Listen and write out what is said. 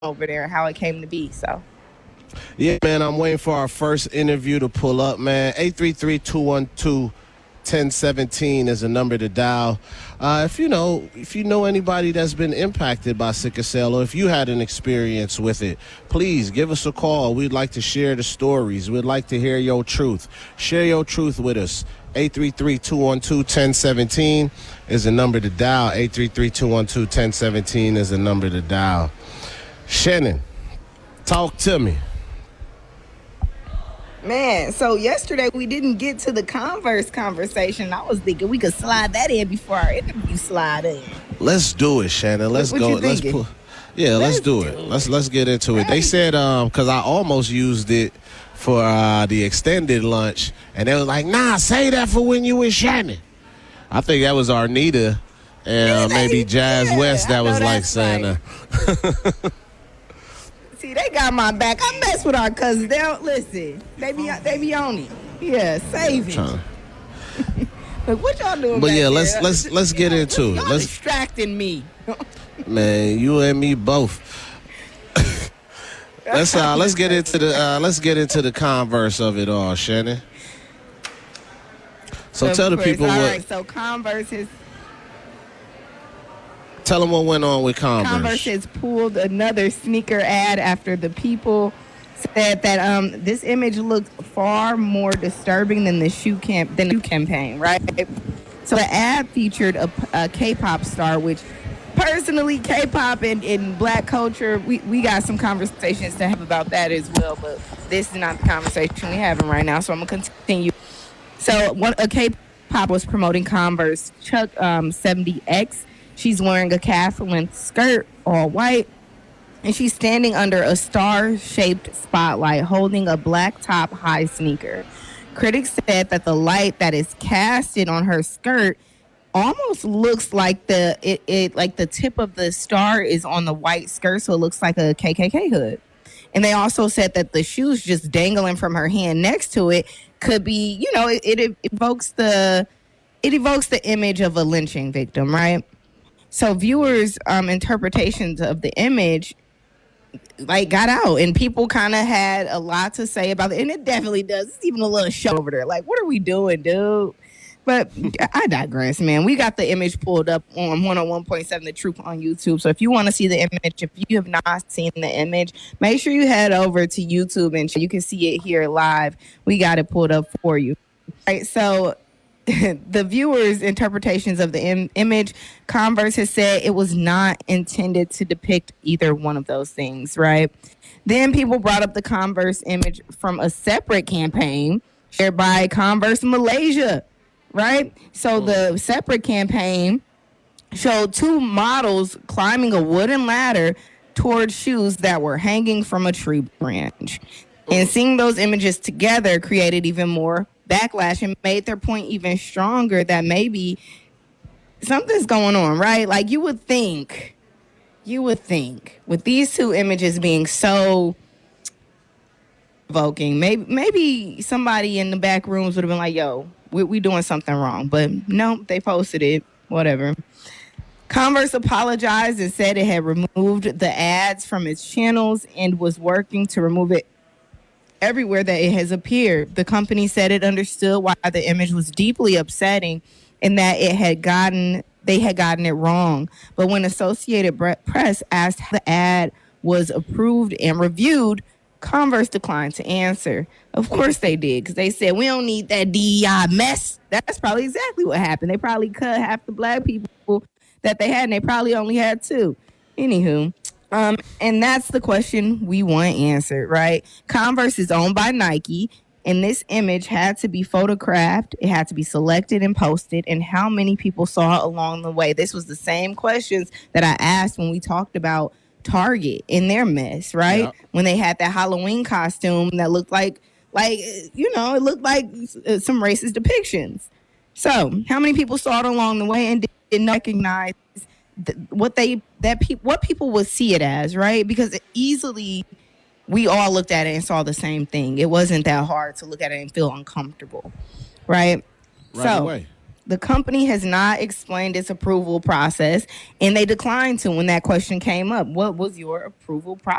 over there and how it came to be. So Yeah, man, I'm waiting for our first interview to pull up, man. 833-212-1017 is a number to dial. If you know anybody that's been impacted by sickle cell, or if you had an experience with it, please give us a call. We'd like to share the stories. We'd like to hear your truth. Share your truth with us. 833-212-1017 is a number to dial. 833-212-1017 is a number to dial. Shannon, talk to me. man, so yesterday we didn't get to the Converse conversation. I was thinking we could slide that in before our interview slide in. Let's do it, Shannon. Let's What go. you Let's thinking? let's do it. Let's get into it. They said because I almost used it for the extended lunch, and they was like, "Nah, say that for when you with Shannon." I think that was Arnita and maybe Jazz West that was like saying that. See, they got my back. I mess with our cousins. They don't listen. They be on it. Yeah, save it. Look, what y'all doing? But back yeah, there? let's get into it. Y'all Let's distracting me. Man, you and me both. let's get into the converse of it all, Shannon. So tell the people all what. right, so Converse has Tell them what went on with Converse has pulled another sneaker ad after the People said that this image looked far more disturbing than the shoe campaign, right? So the ad featured a K-pop star, which personally, K-pop and black culture, we got some conversations to have about that as well, but this is not the conversation we're having right now, so I'm going to continue. So a K-pop was promoting Converse Chuck 70X. She's wearing a calf-length skirt, all white, and she's standing under a star-shaped spotlight holding a black top high sneaker. Critics said that the light that is casted on her skirt almost looks like the tip of the star is on the white skirt, so it looks like a KKK hood. And they also said that the shoes just dangling from her hand next to it could be, it evokes the image of a lynching victim, right? So viewers' interpretations of the image got out, and people kind of had a lot to say about it, and it definitely does. It's even a little show over there. Like, what are we doing, dude? But I digress, man. We got the image pulled up on 101.7 The Truth on YouTube. So if you want to see the image, if you have not seen the image, make sure you head over to YouTube and you can see it here live. We got it pulled up for you. All right, so the viewers' interpretations of the image, Converse has said it was not intended to depict either one of those things, right? Then people brought up the Converse image from a separate campaign shared by Converse Malaysia, right? So the separate campaign showed two models climbing a wooden ladder towards shoes that were hanging from a tree branch. And seeing those images together created even more backlash and made their point even stronger that maybe something's going on, right? Like you would think with these two images being so provoking, maybe somebody in the back rooms would have been like, yo, we doing something wrong. But no, they posted it, whatever. Converse apologized and said it had removed the ads from its channels and was working to remove it everywhere that it has appeared. The company said it understood why the image was deeply upsetting and that they had gotten it wrong. But when Associated Press asked how the ad was approved and reviewed, Converse declined to answer. Of course they did, because they said, we don't need that DEI mess. That's probably exactly what happened. They probably cut half the black people that they had, and they probably only had two. Anywho, and that's the question we want answered, right? Converse is owned by Nike, and this image had to be photographed. It had to be selected and posted, and how many people saw it along the way? This was the same questions that I asked when we talked about Target in their mess, right? Yep. When they had that Halloween costume that looked like it looked like some racist depictions. So, how many people saw it along the way and didn't recognize what people would see it as, right? Because easily we all looked at it and saw the same thing. It wasn't that hard to look at it and feel uncomfortable, right? Away. The company has not explained its approval process, and they declined to when that question came up. What was your approval process?